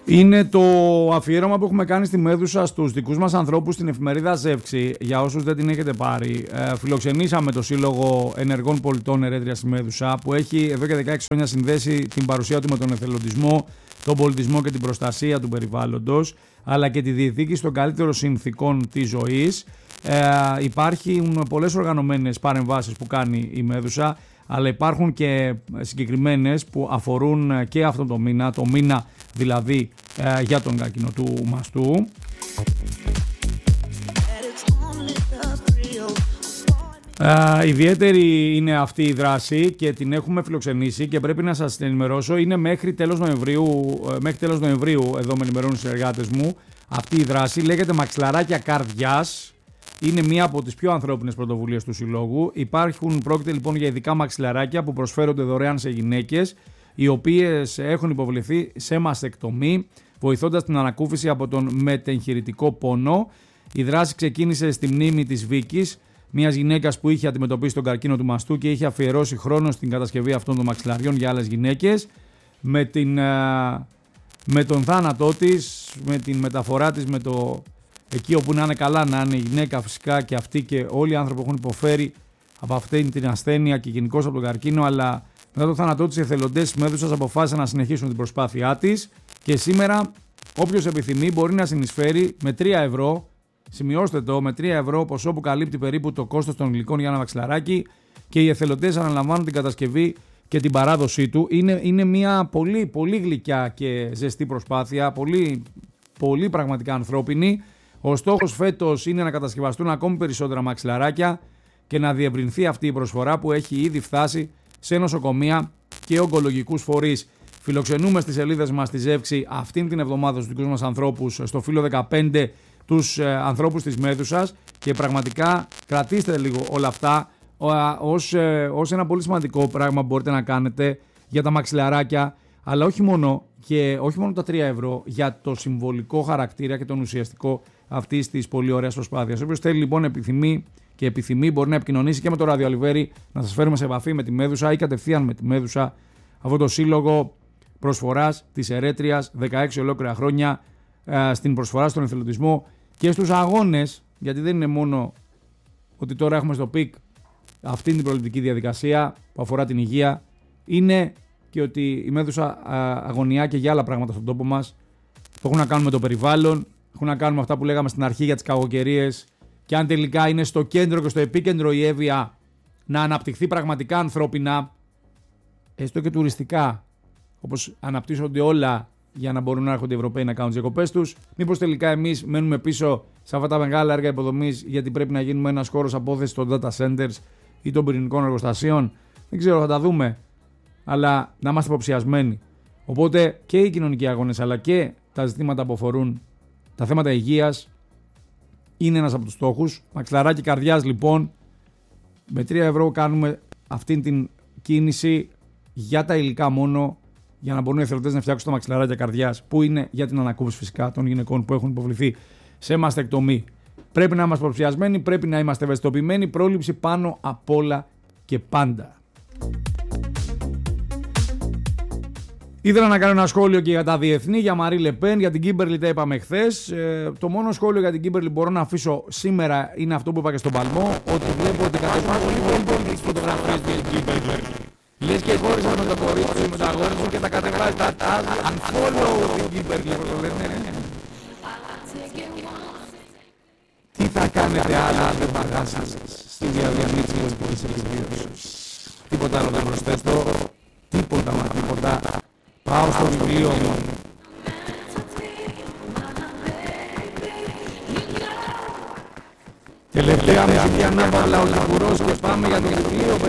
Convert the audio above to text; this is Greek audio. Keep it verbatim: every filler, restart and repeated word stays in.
Είναι το αφιέρωμα που έχουμε κάνει στη Μέδουσα στους δικούς μας ανθρώπους στην εφημερίδα Ζεύξη. Για όσους δεν την έχετε πάρει, ε, φιλοξενήσαμε το Σύλλογο Ενεργών Πολιτών Ερέτριας στη Μέδουσα, που έχει εδώ και δεκαέξι χρόνια συνδέσει την παρουσία του με τον εθελοντισμό, τον πολιτισμό και την προστασία του περιβάλλοντος, αλλά και τη διεκδίκηση των καλύτερων συνθήκων της ζωής. Ε, υπάρχουν πολλές οργανωμένες παρεμβάσεις που κάνει η Μέδουσα, αλλά υπάρχουν και συγκεκριμένες που αφορούν και αυτό το μήνα, το μήνα δηλαδή ε, για τον καρκίνο του μαστού. Ε, ιδιαίτερη είναι αυτή η δράση και την έχουμε φιλοξενήσει και πρέπει να σας την ενημερώσω. Είναι μέχρι τέλος Νοεμβρίου, μέχρι τέλος Νοεμβρίου εδώ με ενημερώνουν οι συνεργάτες μου. Αυτή η δράση λέγεται Μαξιλαράκια Καρδιάς. Είναι μία από τις πιο ανθρώπινες πρωτοβουλίες του Συλλόγου. Υπάρχουν, πρόκειται λοιπόν για ειδικά μαξιλαράκια που προσφέρονται δωρεάν σε γυναίκες, οι οποίες έχουν υποβληθεί σε μαστεκτομή, βοηθώντας την ανακούφιση από τον μετεγχειρητικό πόνο. Η δράση ξεκίνησε στη μνήμη της Βίκης, μιας γυναίκας που είχε αντιμετωπίσει τον καρκίνο του μαστού και είχε αφιερώσει χρόνο στην κατασκευή αυτών των μαξιλαριών για άλλες γυναίκες. Με, την, με τον θάνατό της, με την μεταφορά της, με το εκεί όπου να είναι καλά, να είναι η γυναίκα φυσικά και αυτοί και όλοι οι άνθρωποι που έχουν υποφέρει από αυτή την ασθένεια και γενικώς από τον καρκίνο, αλλά μετά το θάνατό της οι εθελοντές της Μέδουσας αποφάσισαν να συνεχίσουν την προσπάθειά της και σήμερα όποιος επιθυμεί μπορεί να συνεισφέρει με τρία ευρώ, σημειώστε το, με τρία ευρώ, ποσό που καλύπτει περίπου το κόστος των υλικών για ένα μαξιλαράκι, και οι εθελοντές αναλαμβάνουν την κατασκευή και την παράδοσή του. Είναι, είναι μια πολύ, πολύ γλυκιά και ζεστή προσπάθεια, πολύ, πολύ πραγματικά ανθρώπινη. Ο στόχος φέτος είναι να κατασκευαστούν ακόμη περισσότερα μαξιλαράκια και να διευρυνθεί αυτή η προσφορά που έχει ήδη φτάσει σε νοσοκομεία και ογκολογικούς φορείς. Φιλοξενούμε στις σελίδες μας στη Ζεύξη αυτήν την εβδομάδα στους δικούς μας ανθρώπους, στο φύλλο δεκαπέντε, τους ε, ανθρώπους της Μέδουσας, και πραγματικά κρατήστε λίγο όλα αυτά ως, ε, ως ένα πολύ σημαντικό πράγμα που μπορείτε να κάνετε για τα μαξιλαράκια, αλλά όχι μόνο, και όχι μόνο τα τρία ευρώ, για το συμβολικό χαρακτήρα και τον ουσιαστικό αυτής της πολύ ωραίας προσπάθειας. Όποιος θέλει λοιπόν επιθυμεί και επιθυμεί μπορεί να επικοινωνήσει και με το Ράδιο Αλιβέρι, να σας φέρουμε σε επαφή με τη Μέδουσα ή κατευθείαν με τη Μέδουσα, αυτό το σύλλογο προσφοράς της Ερέτριας, δεκαέξι ολόκληρα χρόνια ε, στην προσφορά στον εθελοντισμό και στους αγώνες, γιατί δεν είναι μόνο ότι τώρα έχουμε στο πικ αυτή την προληπτική διαδικασία που αφορά την υγεία, είναι και ότι η Μέδουσα αγωνιά και για άλλα πράγματα στον τόπο μας που έχουν να κάνουν με το περιβάλλον, έχουν να κάνουν με αυτά που λέγαμε στην αρχή για τις κακοκαιρίες, και αν τελικά είναι στο κέντρο και στο επίκεντρο η Εύβοια να αναπτυχθεί πραγματικά ανθρώπινα, έστω και τουριστικά, όπως αναπτύσσονται όλα για να μπορούν να έρχονται οι Ευρωπαίοι να κάνουν τις διακοπές τους, μήπως τελικά εμείς μένουμε πίσω σε αυτά τα μεγάλα έργα υποδομής γιατί πρέπει να γίνουμε ένας χώρος απόθεσης των data centers ή των πυρηνικών εργοστασίων? Δεν ξέρω, θα τα δούμε. Αλλά να είμαστε υποψιασμένοι. Οπότε και οι κοινωνικοί αγώνες αλλά και τα ζητήματα που αφορούν τα θέματα υγείας είναι ένας από τους στόχους. Μαξιλαράκι Καρδιάς λοιπόν, με τρία ευρώ κάνουμε αυτήν την κίνηση για τα υλικά μόνο, για να μπορούν οι εθελοντές να φτιάξουν τα μαξιλαράκια Καρδιάς, που είναι για την ανακούφιση φυσικά των γυναικών που έχουν υποβληθεί σε μαστεκτομή. Πρέπει να είμαστε υποψιασμένοι, πρέπει να είμαστε ευαισθητοποιημένοι, πρόληψη πάνω απ' όλα και πάντα. Ήθελα να κάνω ένα σχόλιο και για τα διεθνή, για Μαρί Λεπέν, για την Κίμπερλι τα είπαμε χθες. Ε, το μόνο σχόλιο για την Κίμπερλι μπορώ να αφήσω σήμερα είναι αυτό που είπα και στον Παλμό, ότι βλέπω ότι κατεβάζουν πολύ πολύ πολύ τις φωτογραφίες της Κίμπερλι. Λες και χώρισα με το κορίτσι, με τα αγόρι σου και τα κατεβάζει, τα τάζει, unfollow την Κίμπερλι, όπως το λένε. Τι θα κάνετε άλλα αν δεν παγάσετε στη διαδιαμή της λεσβικής επιβίωσης? Τίποτα άλλο δεν προσθέτω, τίποτα μα τίποτα. Πάω στο βιβλίο μου. Τελευταία μουσική ανάπαυλα ο Λαμπουρός και πάμε για το βιβλίο.